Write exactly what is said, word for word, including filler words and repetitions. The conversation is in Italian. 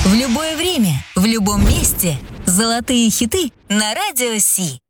В любое время, в любом месте. Золотые хиты на Радио Си.